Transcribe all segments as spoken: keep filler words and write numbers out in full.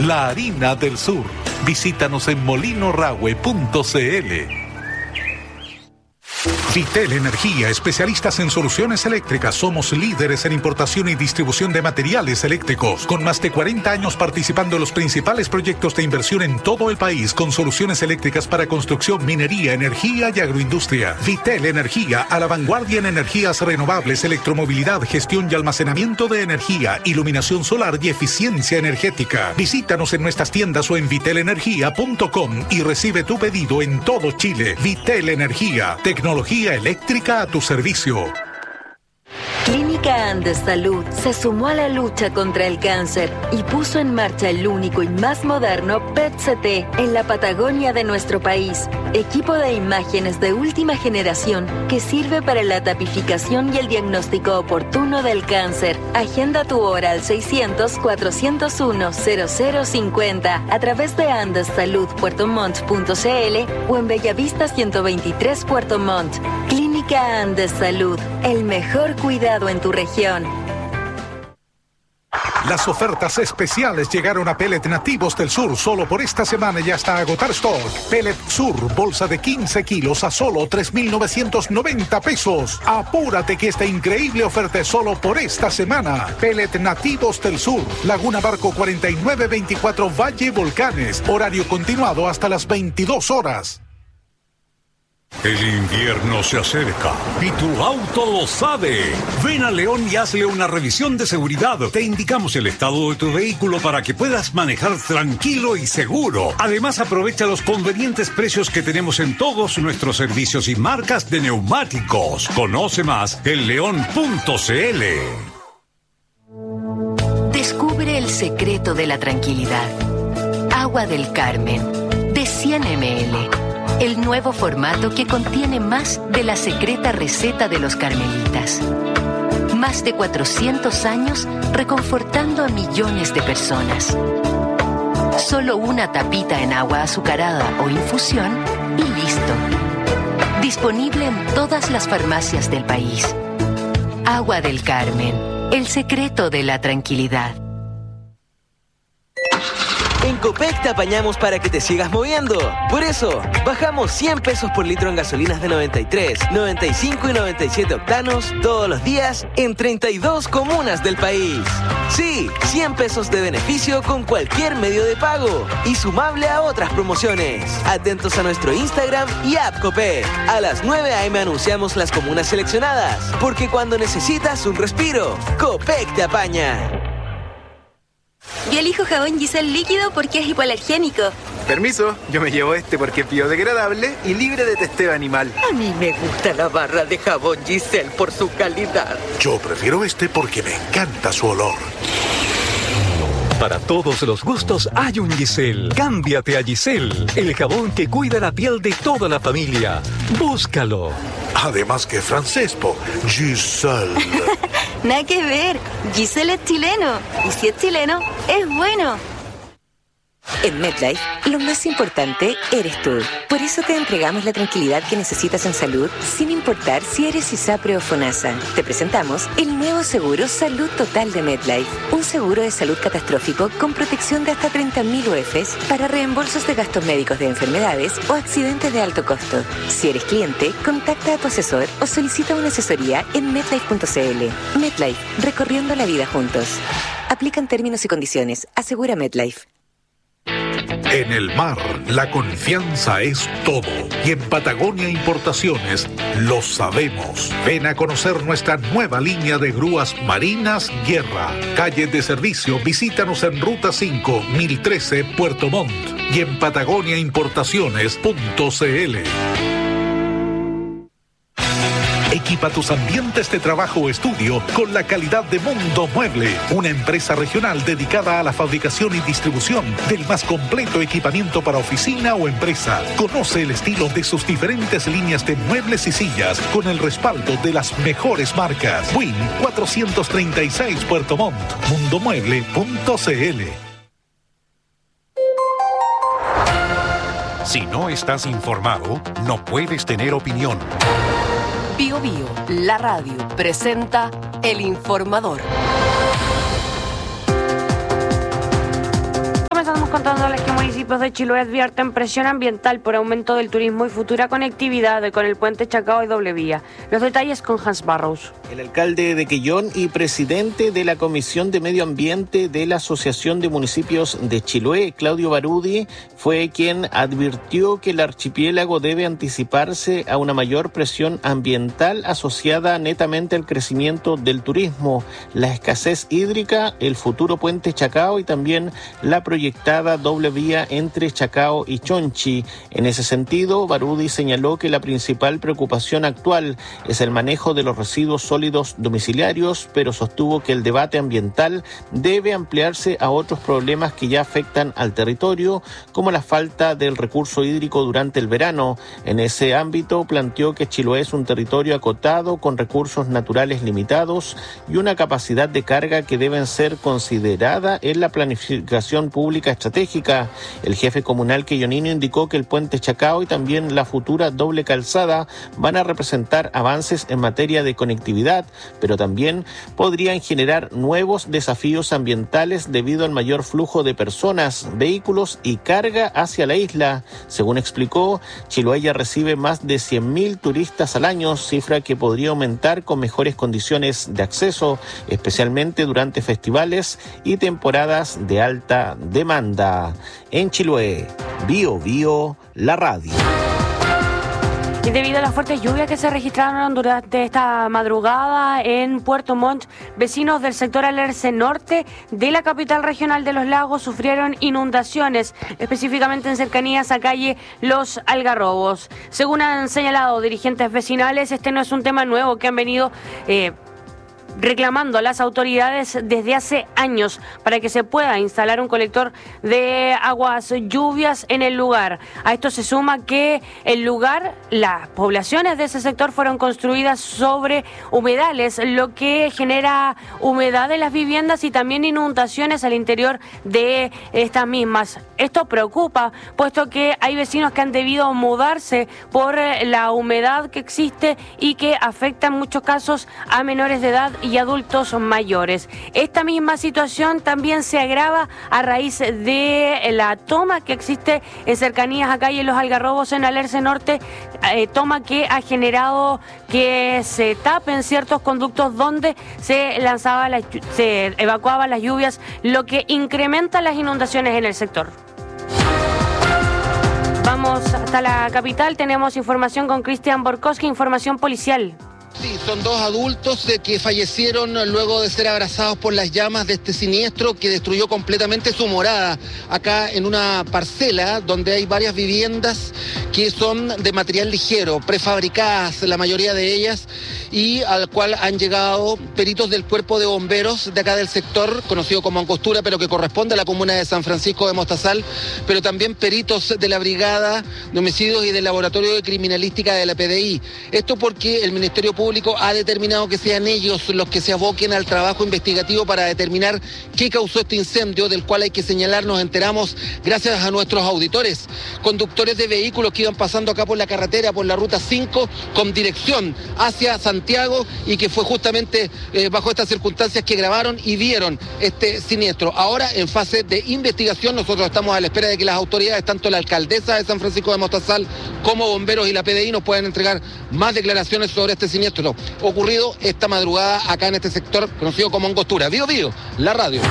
la harina del sur. Visítanos en molinorahue punto cl. Vitel Energía, especialistas en soluciones eléctricas. Somos líderes en importación y distribución de materiales eléctricos, con más de cuarenta años participando en los principales proyectos de inversión en todo el país, con soluciones eléctricas para construcción, minería, energía y agroindustria. Vitel Energía, a la vanguardia en energías renovables, electromovilidad, gestión y almacenamiento de energía, iluminación solar y eficiencia energética. Visítanos en nuestras tiendas o en vitel energía punto com y recibe tu pedido en todo Chile. Vitel Energía, tecnología eléctrica a tu servicio. Clínica Andes Salud se sumó a la lucha contra el cáncer y puso en marcha el único y más moderno P E T C T en la Patagonia de nuestro país. Equipo de imágenes de última generación que sirve para la tapificación y el diagnóstico oportuno del cáncer. Agenda tu hora al seiscientos, cuatrocientos uno, cero cero cincuenta a través de andes salud puerto montt punto cl o en Bellavista ciento veintitrés Puerto Montt. Clínica Andes Salud, el mejor cuidado en tu región. Las ofertas especiales llegaron a Pellet Nativos del Sur solo por esta semana y hasta agotar stock. Pellet Sur, bolsa de quince kilos a solo tres mil novecientos noventa pesos. Apúrate que esta increíble oferta es solo por esta semana. Pellet Nativos del Sur, Laguna Barco cuarenta y nueve veinticuatro Valle Volcanes. Horario continuado hasta las veintidós horas. El invierno se acerca y tu auto lo sabe. Ven a León y hazle una revisión de seguridad. Te indicamos el estado de tu vehículo para que puedas manejar tranquilo y seguro. Además, aprovecha los convenientes precios que tenemos en todos nuestros servicios y marcas de neumáticos. Conoce más en león punto cl. Descubre el secreto de la tranquilidad. Agua del Carmen, de cien mililitros. El nuevo formato que contiene más de la secreta receta de los carmelitas. Más de cuatrocientos años reconfortando a millones de personas. Solo una tapita en agua azucarada o infusión y listo. Disponible en todas las farmacias del país. Agua del Carmen, el secreto de la tranquilidad. En Copec te apañamos para que te sigas moviendo. Por eso, bajamos cien pesos por litro en gasolinas de noventa y tres, noventa y cinco y noventa y siete octanos todos los días en treinta y dos comunas del país. Sí, cien pesos de beneficio con cualquier medio de pago y sumable a otras promociones. Atentos a nuestro Instagram y app Copec. A las nueve a eme anunciamos las comunas seleccionadas, porque cuando necesitas un respiro, Copec te apaña. Yo elijo jabón Giselle líquido porque es hipoalergénico. Permiso, yo me llevo este porque es biodegradable y libre de testeo animal. A mí me gusta la barra de jabón Giselle por su calidad. Yo prefiero este porque me encanta su olor. Para todos los gustos hay un Giselle. Cámbiate a Giselle, el jabón que cuida la piel de toda la familia. Búscalo. Además que francés, po. Giselle. Nada que ver. Giselle es chileno. Y si es chileno, es bueno. En MetLife, lo más importante eres tú. Por eso te entregamos la tranquilidad que necesitas en salud, sin importar si eres ISAPRE o FONASA. Te presentamos el nuevo seguro Salud Total de MetLife. Un seguro de salud catastrófico con protección de hasta treinta mil U F s para reembolsos de gastos médicos de enfermedades o accidentes de alto costo. Si eres cliente, contacta a tu asesor o solicita una asesoría en metlife punto cl. MetLife, recorriendo la vida juntos. Aplican términos y condiciones. Asegura MetLife. En el mar, la confianza es todo. Y en Patagonia Importaciones lo sabemos. Ven a conocer nuestra nueva línea de grúas marinas Guerra. Calle de servicio, visítanos en Ruta cinco, mil trece, Puerto Montt. Y en patagonia importaciones punto cl. Equipa tus ambientes de trabajo o estudio con la calidad de Mundo Mueble, una empresa regional dedicada a la fabricación y distribución del más completo equipamiento para oficina o empresa. Conoce el estilo de sus diferentes líneas de muebles y sillas con el respaldo de las mejores marcas. Win cuatrocientos treinta y seis Puerto Montt, mundo mueble punto cl. Si no estás informado, no puedes tener opinión. Bio Bio, la radio, presenta El Informador. comenzamos contándoles que municipios de Chiloé advierten presión ambiental por aumento del turismo y futura conectividad con el puente Chacao y doble vía. Los detalles con Hans Barrows. El alcalde de Quellón y presidente de la Comisión de Medio Ambiente de la Asociación de Municipios de Chiloé, Claudio Barudi, fue quien advirtió que el archipiélago debe anticiparse a una mayor presión ambiental asociada netamente al crecimiento del turismo, la escasez hídrica, el futuro puente Chacao y también la proyectada doble vía entre Chacao y Chonchi. En ese sentido, Barudi señaló que la principal preocupación actual es el manejo de los residuos sólidos domiciliarios, pero sostuvo que el debate ambiental debe ampliarse a otros problemas que ya afectan al territorio, como la falta del recurso hídrico durante el verano. En ese ámbito, planteó que Chiloé es un territorio acotado con recursos naturales limitados y una capacidad de carga que deben ser considerada en la planificación pública estratégica. El jefe comunal quellonino indicó que el puente Chacao y también la futura doble calzada van a representar avances en materia de conectividad, pero también podrían generar nuevos desafíos ambientales debido al mayor flujo de personas, vehículos y carga hacia la isla. Según explicó, Chiloé ya recibe más de cien mil turistas al año, cifra que podría aumentar con mejores condiciones de acceso, especialmente durante festivales y temporadas de alta demanda. En Chiloé, Bio Bio, la radio. Y debido a las fuertes lluvias que se registraron durante esta madrugada en Puerto Montt, vecinos del sector Alerce Norte de la capital regional de Los Lagos sufrieron inundaciones, específicamente en cercanías a calle Los Algarrobos. Según han señalado dirigentes vecinales, este no es un tema nuevo que han venido eh, reclamando a las autoridades desde hace años para que se pueda instalar un colector de aguas lluvias en el lugar. A esto se suma que el lugar, las poblaciones de ese sector fueron construidas sobre humedales, lo que genera humedad en las viviendas y también inundaciones al interior de estas mismas. Esto preocupa, puesto que hay vecinos que han debido mudarse por la humedad que existe y que afecta en muchos casos a menores de edad y adultos mayores. Esta misma situación también se agrava a raíz de la toma que existe en cercanías a calle Los Algarrobos en Alerce Norte, eh, toma que ha generado que se tapen ciertos conductos donde se lanzaba la, se evacuaban las lluvias, lo que incrementa las inundaciones en el sector. Vamos hasta la capital, tenemos información con Cristian Borkowski, información policial. Sí, son dos adultos eh, que fallecieron luego de ser abrazados por las llamas de este siniestro que destruyó completamente su morada acá en una parcela donde hay varias viviendas que son de material ligero, prefabricadas la mayoría de ellas, y al cual han llegado peritos del cuerpo de bomberos de acá del sector, conocido como Angostura, pero que corresponde a la comuna de San Francisco de Mostazal, pero también peritos de la Brigada de Homicidios y del Laboratorio de Criminalística de la P D I. Esto porque el Ministerio Público ha determinado que sean ellos los que se aboquen al trabajo investigativo para determinar qué causó este incendio, del cual hay que señalar, nos enteramos gracias a nuestros auditores, conductores de vehículos que iban pasando acá por la carretera, por la ruta cinco, con dirección hacia Santiago, y que fue justamente eh, bajo estas circunstancias que grabaron y vieron este siniestro. Ahora, en fase de investigación, nosotros estamos a la espera de que las autoridades, tanto la alcaldesa de San Francisco de Mostazal como bomberos y la P D I, nos puedan entregar más declaraciones sobre este siniestro ocurrido esta madrugada acá en este sector conocido como Angostura. Bio Bio, la radio.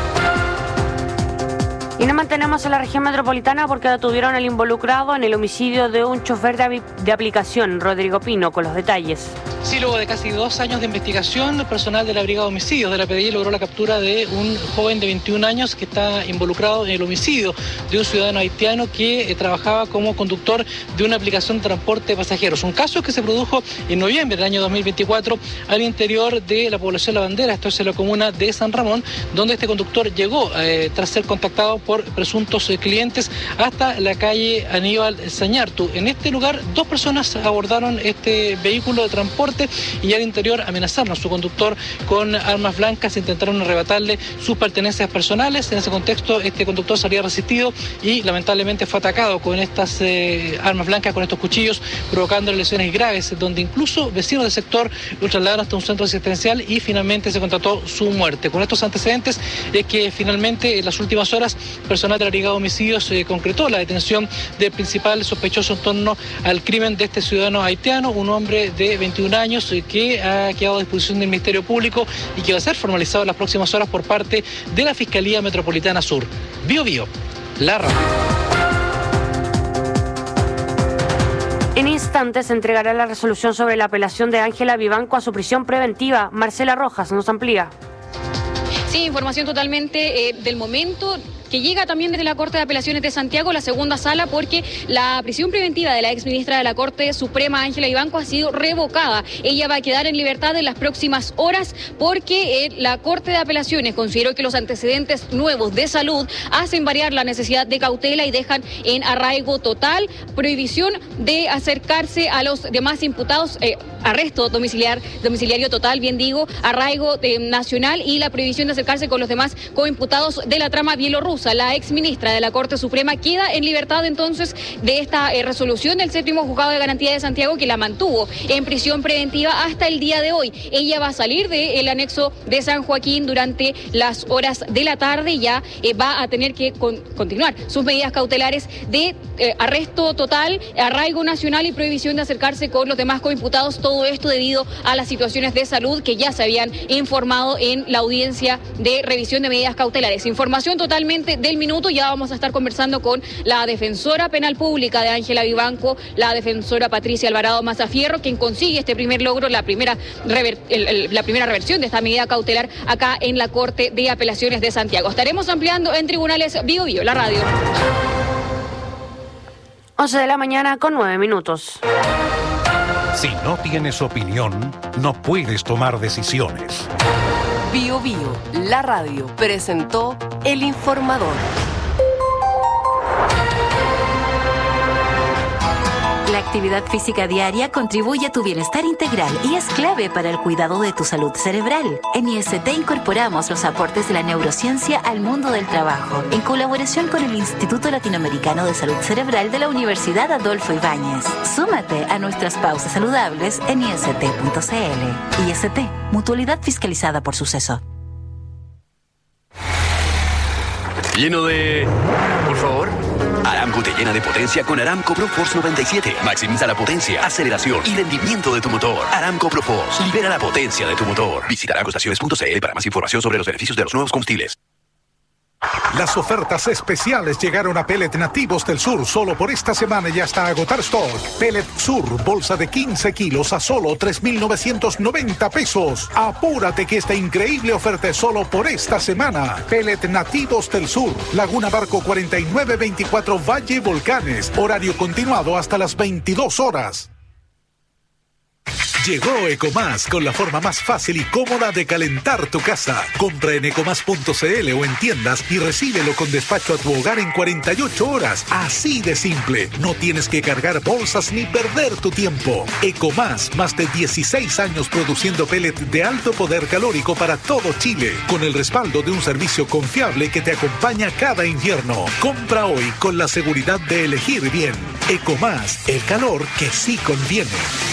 Y nos mantenemos en la región metropolitana porque detuvieron al involucrado en el homicidio de un chofer de, de aplicación, Rodrigo Pino, con los detalles. Sí, luego de casi dos años de investigación, el personal de la Brigada de Homicidios de la P D I logró la captura de un joven de veintiún años que está involucrado en el homicidio de un ciudadano haitiano que eh, trabajaba como conductor de una aplicación de transporte de pasajeros. Un caso que se produjo en noviembre del año dos mil veinticuatro al interior de la población La Bandera, esto es en la comuna de San Ramón, donde este conductor llegó eh, tras ser contactado por presuntos eh, clientes hasta la calle Aníbal Sañartu. En este lugar, dos personas abordaron este vehículo de transporte y al interior amenazaron a su conductor con armas blancas, intentaron arrebatarle sus pertenencias personales. En ese contexto, este conductor se había resistido y lamentablemente fue atacado con estas eh, armas blancas, con estos cuchillos, provocando lesiones graves, donde incluso vecinos del sector lo trasladaron hasta un centro asistencial y finalmente se constató su muerte. Con estos antecedentes es que finalmente en las últimas horas personal de la Brigada de Homicidios eh, concretó la detención del principal sospechoso en torno al crimen de este ciudadano haitiano, un hombre de veintiún años eh, que ha quedado a disposición del Ministerio Público y que va a ser formalizado en las próximas horas por parte de la Fiscalía Metropolitana Sur. Bio Bio, la radio. En instantes se entregará la resolución sobre la apelación de Ángela Vivanco a su prisión preventiva. Marcela Rojas nos amplía. Sí, información totalmente eh, del momento, que llega también desde la Corte de Apelaciones de Santiago, la segunda sala, porque la prisión preventiva de la exministra de la Corte Suprema, Ángela Vivanco, ha sido revocada. Ella va a quedar en libertad en las próximas horas porque eh, la Corte de Apelaciones consideró que los antecedentes nuevos de salud hacen variar la necesidad de cautela y dejan en arraigo total, prohibición de acercarse a los demás imputados, eh, arresto domiciliar, domiciliario total, bien digo, arraigo eh, nacional y la prohibición de acercarse con los demás coimputados de la trama bielorrusa. La exministra de la Corte Suprema queda en libertad entonces de esta eh, resolución del séptimo juzgado de garantía de Santiago, que la mantuvo en prisión preventiva hasta el día de hoy. Ella va a salir del anexo de San Joaquín durante las horas de la tarde y ya eh, va a tener que con, continuar sus medidas cautelares de eh, arresto total, arraigo nacional y prohibición de acercarse con los demás coimputados. Todo esto debido a las situaciones de salud que ya se habían informado en la audiencia de revisión de medidas cautelares. Información totalmente del minuto. Ya vamos a estar conversando con la defensora penal pública de Ángela Vivanco, la defensora Patricia Alvarado Mazafierro, quien consigue este primer logro, la primera, rever, el, el, la primera reversión de esta medida cautelar acá en la Corte de Apelaciones de Santiago. Estaremos ampliando en Tribunales Bio Bio, la radio. once de la mañana con nueve minutos. Si no tienes opinión, no puedes tomar decisiones. Bio Bio, la radio, presentó El Informador. La actividad física diaria contribuye a tu bienestar integral y es clave para el cuidado de tu salud cerebral. En I S T incorporamos los aportes de la neurociencia al mundo del trabajo, en colaboración con el Instituto Latinoamericano de Salud Cerebral de la Universidad Adolfo Ibáñez. Súmate a nuestras pausas saludables en i s t punto c l. I S T, mutualidad fiscalizada por Suceso. Lleno de... Por favor. Aramco te llena de potencia con Aramco ProForce noventa y siete. Maximiza la potencia, aceleración y rendimiento de tu motor. Aramco ProForce. Libera la potencia de tu motor. Visita aramco estaciones punto c l para más información sobre los beneficios de los nuevos combustibles. Las ofertas especiales llegaron a Pellet Nativos del Sur solo por esta semana y hasta agotar stock. Pellet Sur, bolsa de quince kilos a solo tres mil novecientos noventa pesos. Apúrate que esta increíble oferta es solo por esta semana. Pellet Nativos del Sur, Laguna Barco cuarenta y nueve veinticuatro Valle Volcanes. Horario continuado hasta las veintidós horas. Llegó Ecomás con la forma más fácil y cómoda de calentar tu casa. Compra en ecomás punto c l o en tiendas y recíbelo con despacho a tu hogar en cuarenta y ocho horas. Así de simple. No tienes que cargar bolsas ni perder tu tiempo. Ecomás, más de dieciséis años produciendo pellet de alto poder calórico para todo Chile, con el respaldo de un servicio confiable que te acompaña cada invierno. Compra hoy con la seguridad de elegir bien. Ecomás, el calor que sí conviene.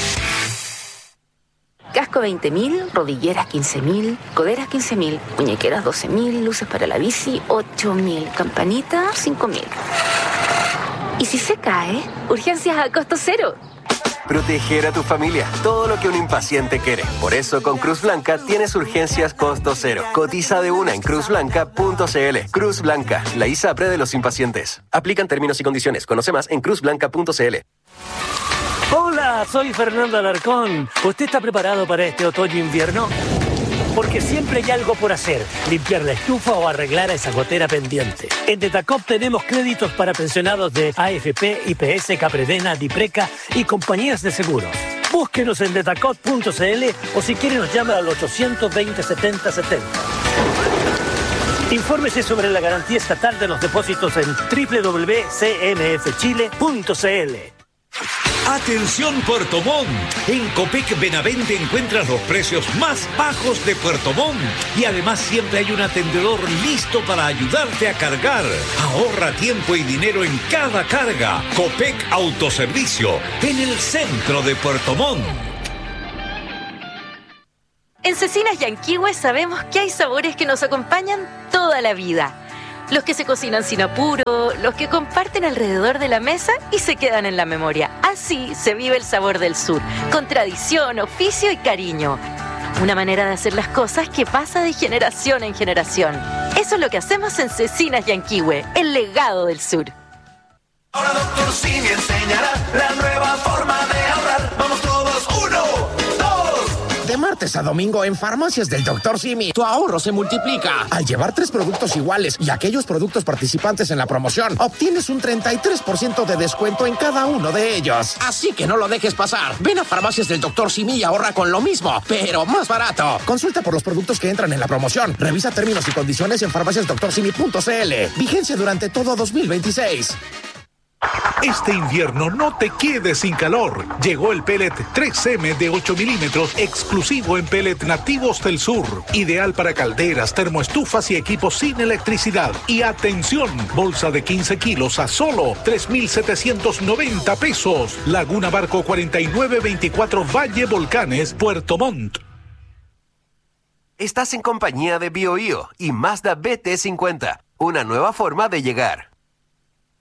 Casco veinte mil, rodilleras quince mil, coderas quince mil, muñequeras doce mil, luces para la bici ocho mil, campanita cinco mil. ¿Y si se cae? Urgencias a costo cero. Proteger a tu familia, todo lo que un impaciente quiere. Por eso con Cruz Blanca tienes urgencias costo cero. Cotiza de una en cruz blanca punto c l. Cruz Blanca, la ISAPRE de los impacientes. Aplican términos y condiciones. Conoce más en cruz blanca punto c l. Hola, soy Fernando Alarcón. ¿Usted está preparado para este otoño-invierno? Porque siempre hay algo por hacer, limpiar la estufa o arreglar a esa gotera pendiente. En Detacop tenemos créditos para pensionados de A F P, I P S, Capredena, Dipreca y compañías de seguros. Búsquenos en detacop punto c l o si quiere nos llama al ochocientos veinte setenta setenta. Infórmese sobre la garantía estatal de los depósitos en doble u doble u doble u punto c n f chile punto c l. ¡Atención Puerto Montt! En Copec Benavente encuentras los precios más bajos de Puerto Montt y además siempre hay un atendedor listo para ayudarte a cargar. Ahorra tiempo y dinero en cada carga. Copec Autoservicio, en el centro de Puerto Montt. En Cecinas Yanquihue sabemos que hay sabores que nos acompañan toda la vida. Los que se cocinan sin apuro, los que comparten alrededor de la mesa y se quedan en la memoria. Así se vive el sabor del sur, con tradición, oficio y cariño. Una manera de hacer las cosas que pasa de generación en generación. Eso es lo que hacemos en Cecinas Yanquihue, el legado del sur. Ahora doctor Simi enseñará la nueva forma de ahorrar. Vamos todos, uno, dos. De martes a domingo en Farmacias del doctor Simi, tu ahorro se multiplica. Al llevar tres productos iguales y aquellos productos participantes en la promoción, obtienes un treinta y tres por ciento de descuento en cada uno de ellos. Así que no lo dejes pasar. Ven a Farmacias del doctor Simi y ahorra con lo mismo, pero más barato. Consulta por los productos que entran en la promoción. Revisa términos y condiciones en farmacias doctor simi punto c l. Vigencia durante todo dos mil veintiséis. Este invierno no te quedes sin calor. Llegó el pellet tres eme de ocho milímetros exclusivo en pellet nativos del sur. Ideal para calderas, termoestufas y equipos sin electricidad. Y atención, bolsa de quince kilos a solo tres mil setecientos noventa pesos. Laguna Barco cuarenta y nueve veinticuatro Valle Volcanes, Puerto Montt. Estás en compañía de BioIo y Mazda B T cincuenta. Una nueva forma de llegar.